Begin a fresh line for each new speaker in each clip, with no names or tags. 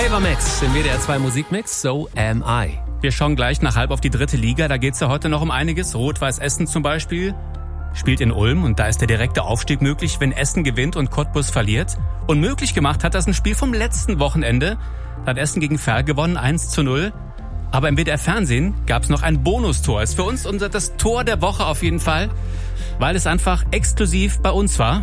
Ava Max im WDR 2 Musikmix, So Am I.
Wir schauen gleich nach halb auf die 3. Liga. Da geht's ja heute noch um einiges. Rot-Weiß Essen zum Beispiel spielt in Ulm und da ist der direkte Aufstieg möglich, wenn Essen gewinnt und Cottbus verliert. Und möglich gemacht hat das ein Spiel vom letzten Wochenende. Da hat Essen gegen Verl gewonnen, 1:0. Aber im WDR-Fernsehen gab's noch ein Bonustor. Ist für uns das Tor der Woche auf jeden Fall, weil es einfach exklusiv bei uns war.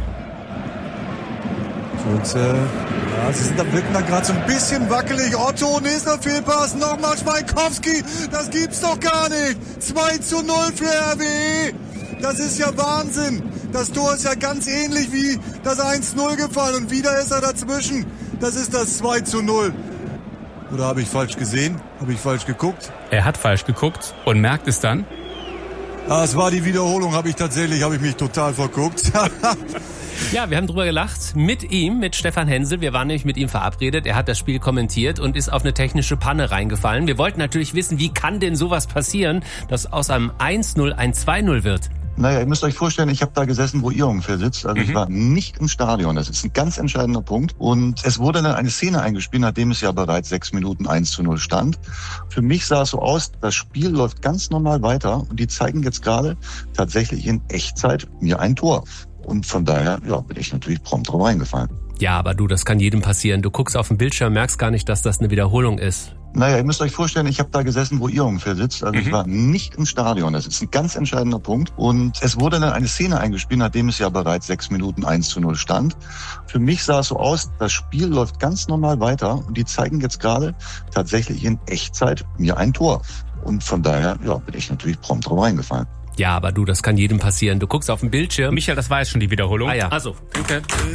Und sie wirken da gerade so ein bisschen wackelig. Otto, nächster Fehlpass, nochmal Schweikowski. Das gibt's doch gar nicht. 2:0 für RWE. Das ist ja Wahnsinn. Das Tor ist ja ganz ähnlich wie das 1:0 gefallen. Und wieder ist er dazwischen. Das ist das 2:0. Oder habe ich falsch gesehen? Habe ich falsch geguckt?
Er hat falsch geguckt und merkt es dann.
Es war die Wiederholung, habe ich mich total verguckt.
Ja, wir haben drüber gelacht mit ihm, mit Stefan Hensel. Wir waren nämlich mit ihm verabredet. Er hat das Spiel kommentiert und ist auf eine technische Panne reingefallen. Wir wollten natürlich wissen, wie kann denn sowas passieren, dass aus einem 1:0 ein 2:0 wird?
Naja, ihr müsst euch vorstellen, ich habe da gesessen, wo ihr ungefähr sitzt. Also ich war nicht im Stadion. Das ist ein ganz entscheidender Punkt. Und es wurde dann eine Szene eingespielt, nachdem es ja bereits 6 Minuten 1:0 stand. Für mich sah es so aus, das Spiel läuft ganz normal weiter. Und die zeigen jetzt gerade tatsächlich in Echtzeit mir ein Tor. Und von daher bin ich natürlich prompt drauf reingefallen.
Ja, aber du, das kann jedem passieren. Du guckst auf den Bildschirm, merkst gar nicht, dass das eine Wiederholung ist.
Naja, ihr müsst euch vorstellen, ich habe da gesessen, wo ihr ungefähr sitzt. Also ich war nicht im Stadion. Das ist ein ganz entscheidender Punkt. Und es wurde dann eine Szene eingespielt, nachdem es ja bereits 6 Minuten 1:0 stand. Für mich sah es so aus, das Spiel läuft ganz normal weiter. Und die zeigen jetzt gerade tatsächlich in Echtzeit mir ein Tor. Und von daher bin ich natürlich prompt drauf reingefallen.
Ja, aber du, das kann jedem passieren. Du guckst auf den Bildschirm.
Michael, das war jetzt schon die Wiederholung.
Ah ja.
Also, okay.